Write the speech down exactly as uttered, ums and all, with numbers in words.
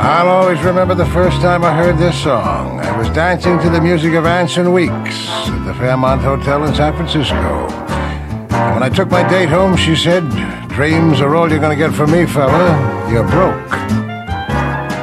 I'll always remember the first time I heard this song. I was dancing to the music of Anson Weeks at the Fairmont Hotel in San Francisco. When I took my date home, she said, "Dreams are all you're gonna get from me, fella. You're broke."